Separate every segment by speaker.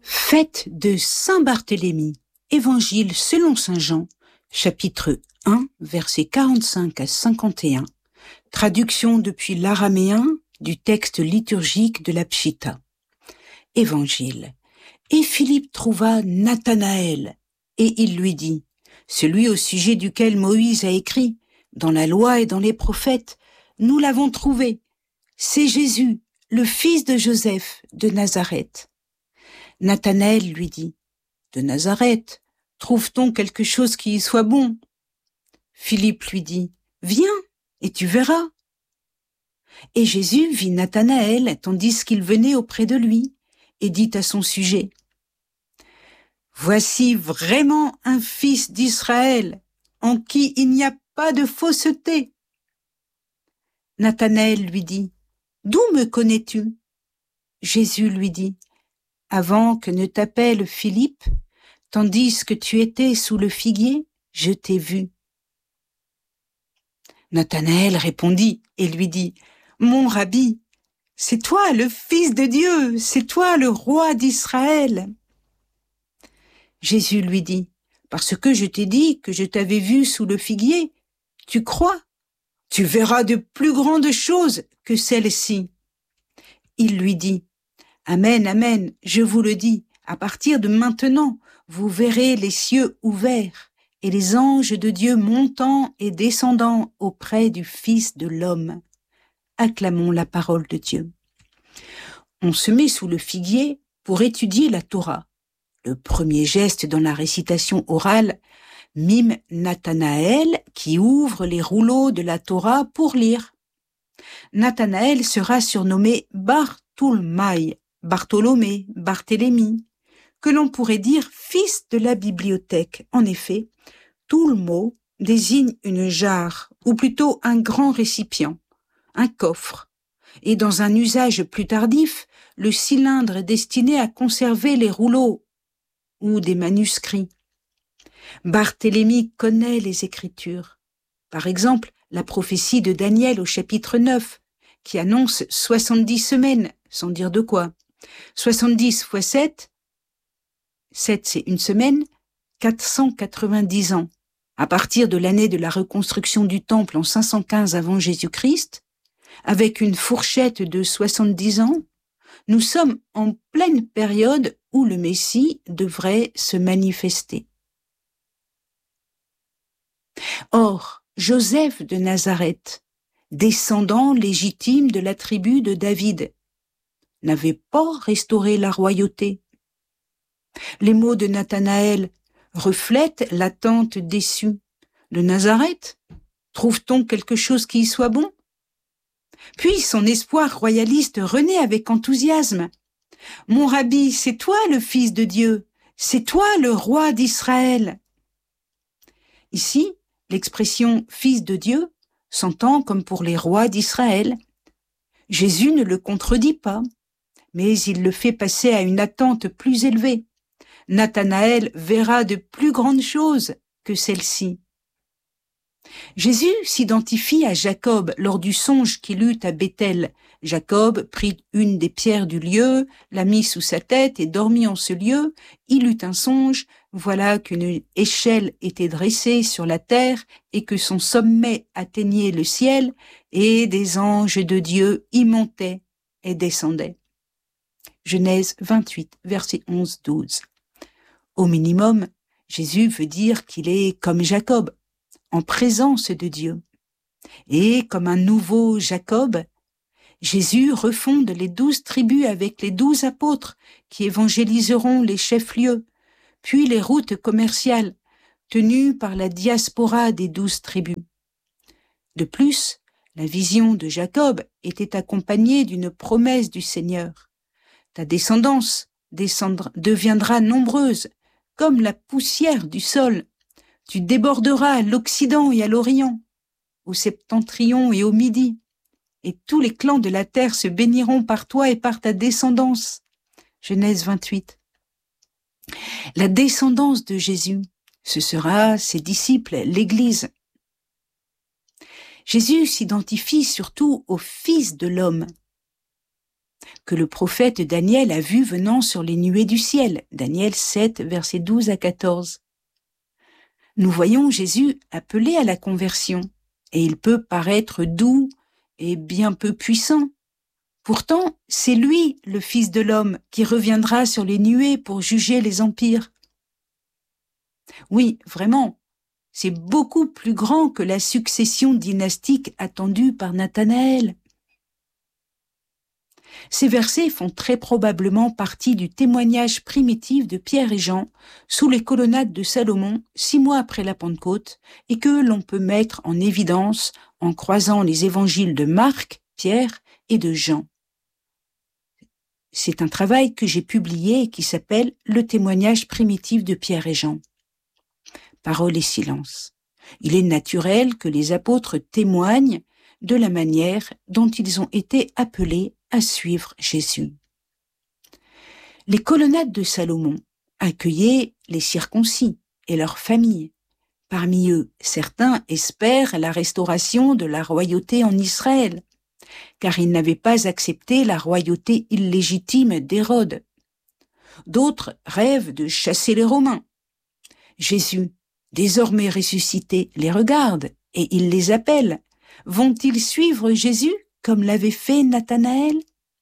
Speaker 1: Fête de Saint-Barthélemy, Évangile selon saint Jean, chapitre 1, versets 45 à 51, traduction depuis l'araméen du texte liturgique de la Pshita. Évangile. Et Philippe trouva Nathanaël, et il lui dit, celui au sujet duquel Moïse a écrit, dans la loi et dans les prophètes, nous l'avons trouvé, c'est Jésus, le fils de Joseph de Nazareth. Nathanaël lui dit, de Nazareth, trouve-t-on quelque chose qui y soit bon? Philippe lui dit, viens, et tu verras. Et Jésus vit Nathanaël tandis qu'il venait auprès de lui, et dit à son sujet, voici vraiment un fils d'Israël, en qui il n'y a pas de fausseté. Nathanaël lui dit, d'où me connais-tu? Jésus lui dit, avant que ne t'appelle Philippe, tandis que tu étais sous le figuier, je t'ai vu. Nathanaël répondit et lui dit, mon rabbi, c'est toi le Fils de Dieu, c'est toi le roi d'Israël. Jésus lui dit, parce que je t'ai dit que je t'avais vu sous le figuier, tu crois? Tu verras de plus grandes choses que celles-ci. Il lui dit, amen, amen, je vous le dis, à partir de maintenant, vous verrez les cieux ouverts et les anges de Dieu montant et descendant auprès du Fils de l'homme. Acclamons la parole de Dieu. On se met sous le figuier pour étudier la Torah. Le premier geste dans la récitation orale mime Nathanaël qui ouvre les rouleaux de la Torah pour lire. Nathanaël sera surnommé Bartholomé, Barthélemy, que l'on pourrait dire fils de la bibliothèque. En effet, tout le mot désigne une jarre, ou plutôt un grand récipient, un coffre, et dans un usage plus tardif, le cylindre est destiné à conserver les rouleaux ou des manuscrits. Barthélemy connaît les Écritures. Par exemple, la prophétie de Daniel au chapitre 9, qui annonce 70 semaines, sans dire de quoi. 70 fois 7, 7 c'est une semaine, 490 ans. À partir de l'année de la reconstruction du temple en 515 avant Jésus-Christ, avec une fourchette de 70 ans, nous sommes en pleine période où le Messie devrait se manifester. Or, Joseph de Nazareth, descendant légitime de la tribu de David, n'avait pas restauré la royauté. Les mots de Nathanaël reflètent l'attente déçue. De Nazareth, trouve-t-on quelque chose qui y soit bon? Puis son espoir royaliste renaît avec enthousiasme. Mon rabbi, c'est toi le Fils de Dieu, c'est toi le roi d'Israël. Ici, l'expression Fils de Dieu s'entend comme pour les rois d'Israël. Jésus ne le contredit pas, mais il le fait passer à une attente plus élevée. Nathanaël verra de plus grandes choses que celle-ci. Jésus s'identifie à Jacob lors du songe qu'il eut à Béthel. Jacob prit une des pierres du lieu, la mit sous sa tête et dormit en ce lieu. Il eut un songe, voilà qu'une échelle était dressée sur la terre et que son sommet atteignait le ciel et des anges de Dieu y montaient et descendaient. Genèse 28, versets 11-12. Au minimum, Jésus veut dire qu'il est comme Jacob, en présence de Dieu. Et comme un nouveau Jacob, Jésus refonde les 12 tribus avec les 12 apôtres qui évangéliseront les chefs-lieux, puis les routes commerciales tenues par la diaspora des 12 tribus. De plus, la vision de Jacob était accompagnée d'une promesse du Seigneur. Ta descendance deviendra nombreuse, comme la poussière du sol. Tu déborderas à l'Occident et à l'Orient, au septentrion et au Midi, et tous les clans de la terre se béniront par toi et par ta descendance. Genèse 28. La descendance de Jésus, ce sera ses disciples, l'Église. Jésus s'identifie surtout au Fils de l'homme. que le prophète Daniel a vu venant sur les nuées du ciel. Daniel 7, versets 12 à 14. Nous voyons Jésus appelé à la conversion, et il peut paraître doux et bien peu puissant. Pourtant, c'est lui, le Fils de l'homme, qui reviendra sur les nuées pour juger les empires. Oui, vraiment, c'est beaucoup plus grand que la succession dynastique attendue par Nathanaël. Ces versets font très probablement partie du témoignage primitif de Pierre et Jean sous les colonnades de Salomon 6 mois après la Pentecôte et que l'on peut mettre en évidence en croisant les évangiles de Marc, Pierre et de Jean. C'est un travail que j'ai publié et qui s'appelle « Le témoignage primitif de Pierre et Jean ». Parole et silence. Il est naturel que les apôtres témoignent de la manière dont ils ont été appelés à suivre Jésus. Les colonnades de Salomon accueillaient les circoncis et leurs familles. Parmi eux, certains espèrent la restauration de la royauté en Israël, car ils n'avaient pas accepté la royauté illégitime d'Hérode. D'autres rêvent de chasser les Romains. Jésus, désormais ressuscité, les regarde et il les appelle. Vont-ils suivre Jésus comme l'avait fait Nathanaël?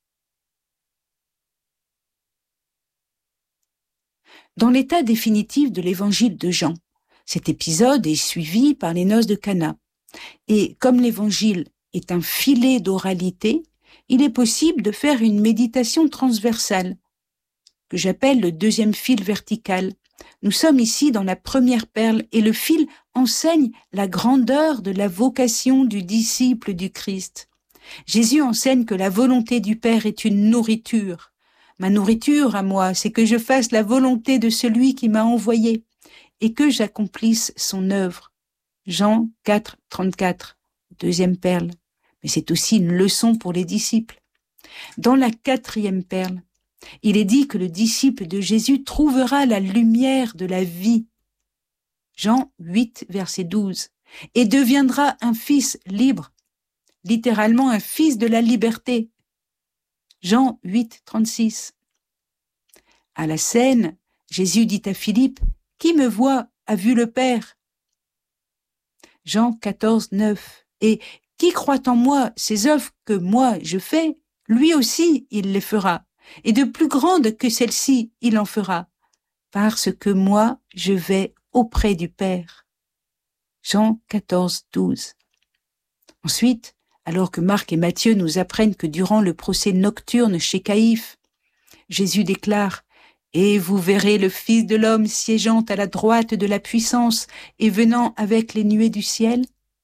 Speaker 1: Dans l'état définitif de l'évangile de Jean, cet épisode est suivi par les noces de Cana. Et comme l'évangile est un filet d'oralité, il est possible de faire une méditation transversale, que j'appelle le deuxième fil vertical. Nous sommes ici dans la première perle et le fil enseigne la grandeur de la vocation du disciple du Christ. Jésus enseigne que la volonté du Père est une nourriture. Ma nourriture à moi, c'est que je fasse la volonté de celui qui m'a envoyé et que j'accomplisse son œuvre. Jean 4, 34, deuxième perle. Mais c'est aussi une leçon pour les disciples. Dans la quatrième perle, il est dit que le disciple de Jésus trouvera la lumière de la vie. Jean 8, verset 12. Et deviendra un fils libre, littéralement un fils de la liberté. Jean 8, 36. À la scène, Jésus dit à Philippe, « Qui me voit a vu le Père ?» Jean 14, 9. Et qui croit en moi, ces œuvres que moi je fais, lui aussi il les fera. Et de plus grandes que celle-ci, il en fera, parce que moi, je vais auprès du Père. Jean 14, 12. Ensuite, alors que Marc et Matthieu nous apprennent que durant le procès nocturne chez Caïphe, Jésus déclare « Et vous verrez le Fils de l'homme siégeant à la droite de la puissance et venant avec les nuées du ciel ?»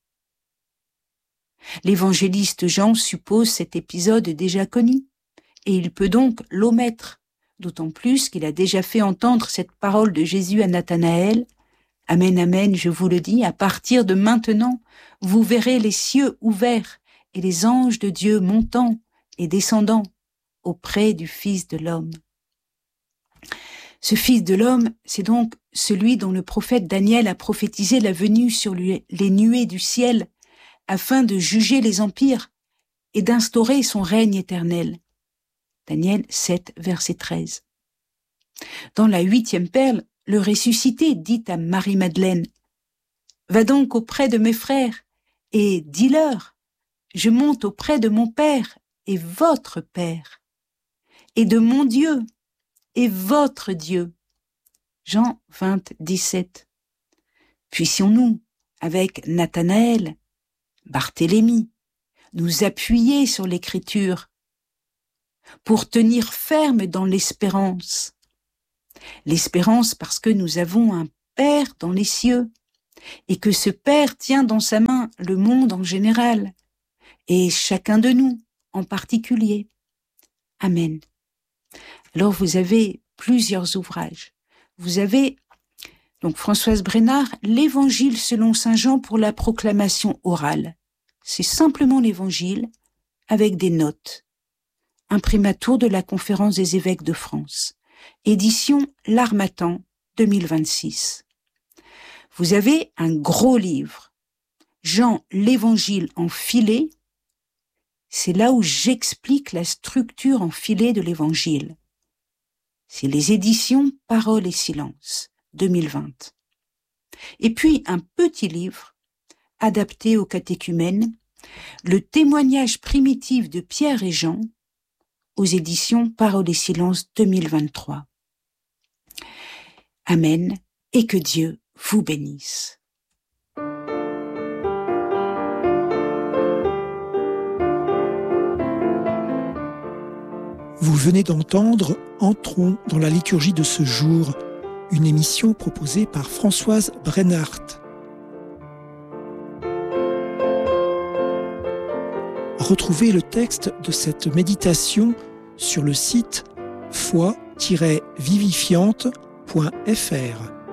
Speaker 1: L'évangéliste Jean suppose cet épisode déjà connu. Et il peut donc l'omettre, d'autant plus qu'il a déjà fait entendre cette parole de Jésus à Nathanaël. « Amen, amen, je vous le dis, à partir de maintenant, vous verrez les cieux ouverts et les anges de Dieu montant et descendant auprès du Fils de l'homme. » Ce Fils de l'homme, c'est donc celui dont le prophète Daniel a prophétisé la venue sur les nuées du ciel afin de juger les empires et d'instaurer son règne éternel. Daniel 7, verset 13. Dans la 8e perle, le ressuscité dit à Marie-Madeleine, « Va donc auprès de mes frères et dis-leur, je monte auprès de mon Père et votre Père, et de mon Dieu et votre Dieu. » Jean 20, 17. Puissions-nous, avec Nathanaël, Barthélemy, nous appuyer sur l'Écriture pour tenir ferme dans l'espérance. L'espérance parce que nous avons un Père dans les cieux et que ce Père tient dans sa main le monde en général et chacun de nous en particulier. Amen. Alors vous avez plusieurs ouvrages. Vous avez, donc Françoise Brénard, l'Évangile selon saint Jean pour la proclamation orale. C'est simplement l'Évangile avec des notes. Imprimatur de la Conférence des évêques de France. Édition L'Harmattan, 2026. Vous avez un gros livre, Jean l'Évangile en filet, c'est là où j'explique la structure en filets de l'Évangile. C'est les éditions Paroles et Silence, 2020. Et puis un petit livre, adapté aux catéchumènes, le témoignage primitif de Pierre et Jean, aux éditions Paroles et Silence, 2023. Amen, et que Dieu vous bénisse.
Speaker 2: Vous venez d'entendre Entrons dans la liturgie de ce jour, une émission proposée par Françoise Brennart. Retrouvez le texte de cette méditation sur le site foi-vivifiante.fr.